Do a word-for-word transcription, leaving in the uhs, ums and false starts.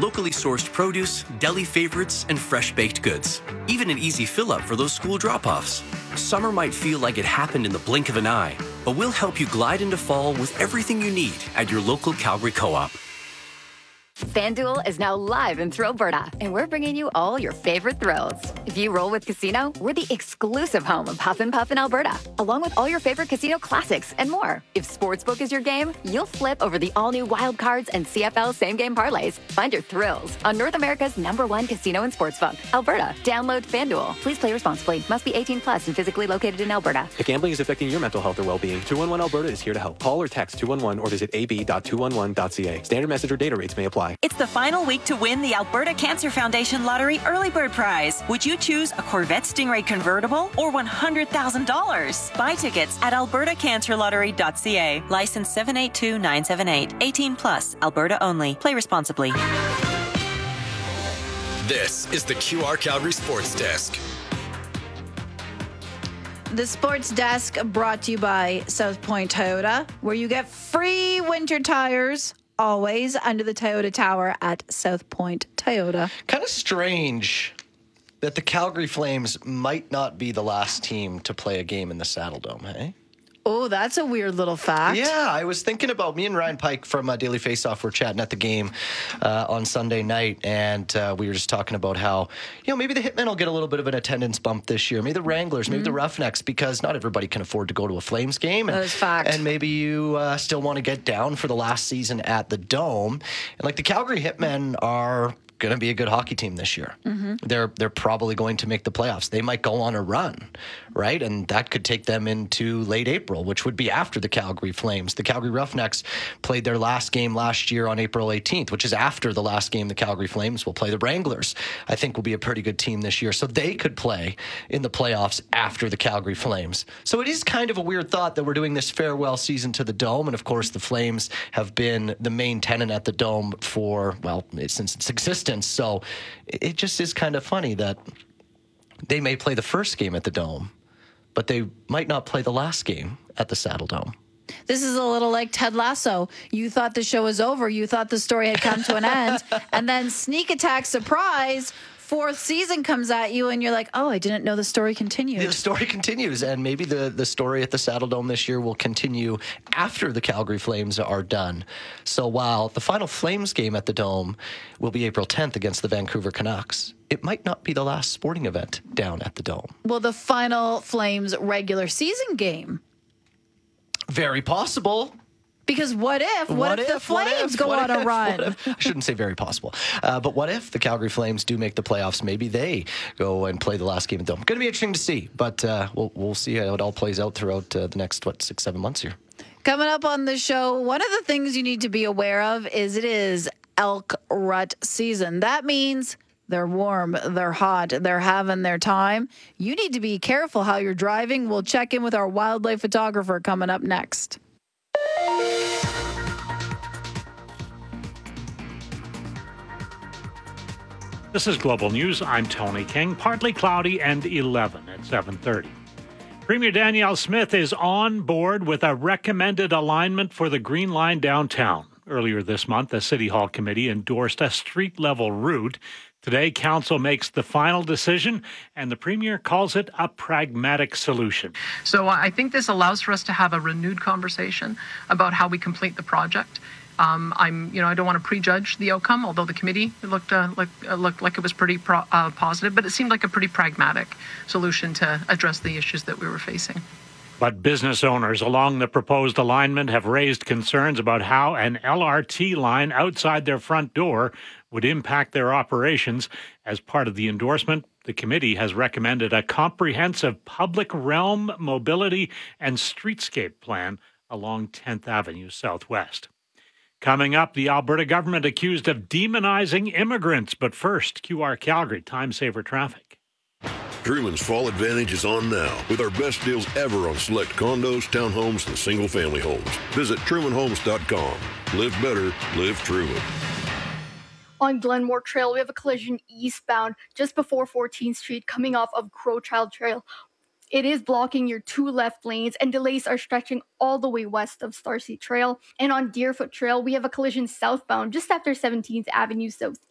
locally sourced produce, deli favorites, and fresh baked goods. Even an easy fill up for those school drop offs. Summer might feel like it happened in the blink of an eye, but we'll help you glide into fall with everything you need at your local Calgary Co-op. FanDuel is now live in Alberta, and we're bringing you all your favorite thrills. If you roll with Casino, we're the exclusive home of Huff and Puff in Alberta, along with all your favorite casino classics and more. If Sportsbook is your game, you'll flip over the all-new Wild Cards and C F L same-game parlays. Find your thrills on North America's number one casino and sportsbook, Alberta. Download FanDuel. Please play responsibly. Must be eighteen plus and physically located in Alberta. If gambling is affecting your mental health or well-being, two one one Alberta is here to help. Call or text two one one or visit a b dot two one one dot c a. Standard message or data rates may apply. It's the final week to win the Alberta Cancer Foundation Lottery Early Bird Prize. Would you choose a Corvette Stingray convertible or one hundred thousand dollars? Buy tickets at alberta cancer lottery dot c a. License seven eight two nine seven eight. eighteen plus. Alberta only. Play responsibly. This is the Q R Calgary Sports Desk. The Sports Desk brought to you by South Point Toyota, where you get free winter tires always under the Toyota Tower at South Point Toyota. Kind of strange that the Calgary Flames might not be the last team to play a game in the Saddledome, hey? Oh, that's a weird little fact. Yeah, I was thinking about me and Ryan Pike from uh, Daily Faceoff were chatting at the game uh, on Sunday night, and uh, we were just talking about how, you know, maybe the Hitmen will get a little bit of an attendance bump this year. Maybe the Wranglers, maybe mm-hmm. the Roughnecks, because not everybody can afford to go to a Flames game. And, that is fact. And maybe you uh, still want to get down for the last season at the Dome. And like the Calgary Hitmen are going to be a good hockey team this year. Mm-hmm. They're they're probably going to make the playoffs. They might go on a run, right? And that could take them into late April, which would be after the Calgary Flames. The Calgary Roughnecks played their last game last year on April eighteenth, which is after the last game the Calgary Flames will play. The Wranglers, I think, will be a pretty good team this year. So they could play in the playoffs after the Calgary Flames. So it is kind of a weird thought that we're doing this farewell season to the Dome. And of course, the Flames have been the main tenant at the Dome for, well, since its existence. So it just is kind of funny that they may play the first game at the Dome, but they might not play the last game at the Saddledome. This is a little like Ted Lasso. You thought the show was over. You thought the story had come to an end. And then sneak attack surprise, fourth season comes at you and you're like, oh, I didn't know the story continued. The story continues, and maybe the, the story at the Saddledome this year will continue after the Calgary Flames are done. So while the final Flames game at the Dome will be April tenth against the Vancouver Canucks, it might not be the last sporting event down at the Dome. Well, the final Flames regular season game. Very possible. Because what if, what, what if, if the Flames if, go on if, a run? If, I shouldn't say very possible. Uh, but what if the Calgary Flames do make the playoffs? Maybe they go and play the last game at the Dome. Going to be interesting to see, but uh, we'll, we'll see how it all plays out throughout uh, the next, what, six, seven months here. Coming up on the show, one of the things you need to be aware of is it is elk rut season. That means they're warm, they're hot, they're having their time. You need to be careful how you're driving. We'll check in with our wildlife photographer coming up next. This is Global News. I'm Tony King. Partly cloudy and eleven at seven thirty. Premier Danielle Smith is on board with a recommended alignment for the Green Line downtown. Earlier this month, the City Hall Committee endorsed a street-level route. Today, Council makes the final decision, and the Premier calls it a pragmatic solution. So I think this allows for us to have a renewed conversation about how we complete the project. Um, I'm, you know, I don't want to prejudge the outcome, although the committee looked uh, like uh, looked like it was pretty pro- uh, positive, but it seemed like a pretty pragmatic solution to address the issues that we were facing. But business owners along the proposed alignment have raised concerns about how an L R T line outside their front door would impact their operations. As part of the endorsement, the committee has recommended a comprehensive public realm mobility and streetscape plan along tenth Avenue Southwest. Coming up, the Alberta government accused of demonizing immigrants. But first, Q R Calgary, time saver traffic. Truman's Fall Advantage is on now with our best deals ever on select condos, townhomes, and single-family homes. Visit truman homes dot com. Live better, live Truman. On Glenmore Trail, we have a collision eastbound just before fourteenth Street coming off of Crowchild Trail. It is blocking your two left lanes, and delays are stretching all the way west of Starseat Trail. And on Deerfoot Trail, we have a collision southbound just after seventeenth Avenue South